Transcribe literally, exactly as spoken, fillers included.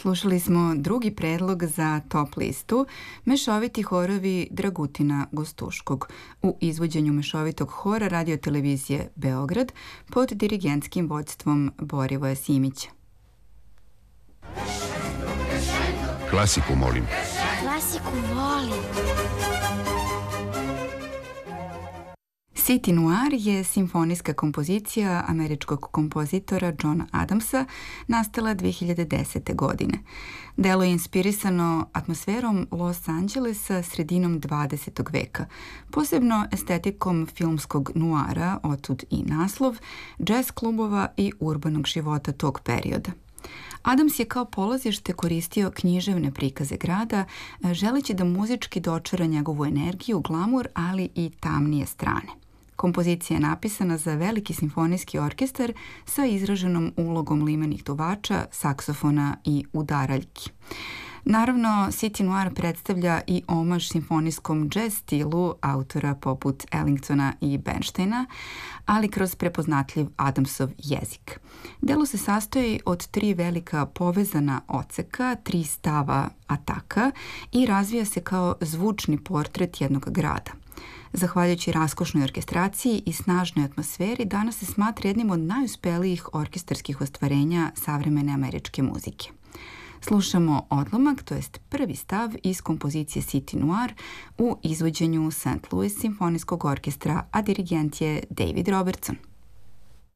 Slušali smo drugi predlog za top listu, mešoviti horovi Dragutina Gostuškog, u izvođenju mešovitog hora Radio-televizije Beograd pod dirigentskim vođstvom Borivoja Simića. Klasiku molim. Klasiku volim. City Noir je simfonijska kompozicija američkog kompozitora Johna Adamsa, nastala dve hiljade desete. godine. Delo je inspirisano atmosferom Los Angelesa sredinom dvadesetog veka, posebno estetikom filmskog nuara, otud i naslov, džez klubova i urbanog života tog perioda. Adams je kao polazište koristio književne prikaze grada, želeći da muzički dočara njegovu energiju, glamur, ali i tamnije strane. Kompozicija je napisana za veliki simfonijski orkestar sa izraženom ulogom limenih duvača, saksofona i udaraljki. Naravno, City Noir predstavlja i omaž simfonijskom džez stilu autora poput Ellingtona i Bernsteina, ali kroz prepoznatljiv Adamsov jezik. Delo se sastoji od tri velika povezana odseka, tri stava ataka i razvija se kao zvučni portret jednog grada. Zahvaljujući raskošnoj orkestraciji i snažnoj atmosferi, danas se smatra jednim od najuspelijih orkestarskih ostvarenja savremene američke muzike. Slušamo odlomak, to jest prvi stav iz kompozicije City Noir u izvođenju Saint Louis simfonijskog orkestra, a dirigent je David Robertson.